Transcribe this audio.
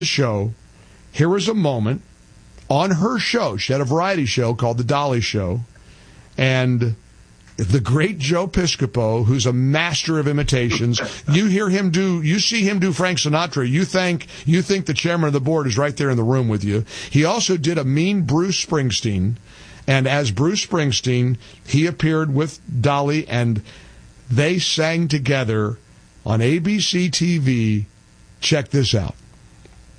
show, here was a moment on her show. She had a variety show called The Dolly Show. And the great Joe Piscopo, who's a master of imitations, you see him do Frank Sinatra, you think the chairman of the board is right there in the room with you. He also did a mean Bruce Springsteen. And as Bruce Springsteen, he appeared with Dolly, and they sang together on ABC TV. Check this out.